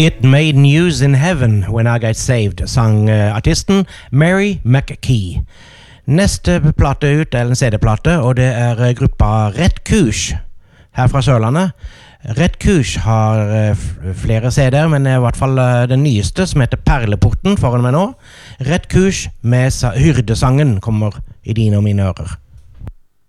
It made news in heaven when I got saved, sang artisten Mary McKee. Neste plate ut er en CD-plate, og det er gruppa Rett Kurs her fra Sørlandet. Rett Kurs har flere CD-er, men i hvert fall den nyeste som heter Perleporten foran meg nå. Rett Kurs med hyrdesangen kommer i dine og mine ører.